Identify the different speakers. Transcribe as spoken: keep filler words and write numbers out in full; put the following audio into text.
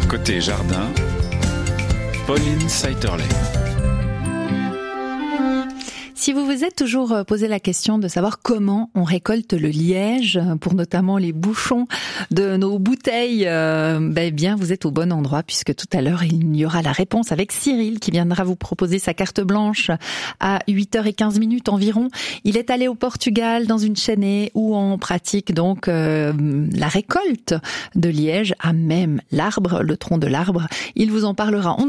Speaker 1: Côté jardin, Pauline Seiterle.
Speaker 2: Si vous vous êtes toujours posé la question de savoir comment on récolte le liège pour notamment les bouchons de nos bouteilles, euh, ben bien vous êtes au bon endroit puisque tout à l'heure il y aura la réponse avec Cyril qui viendra vous proposer sa carte blanche à huit heures quinze environ. Il est allé au Portugal dans une chênaie où on pratique donc euh, la récolte de liège à même l'arbre, le tronc de l'arbre. Il vous en parlera. On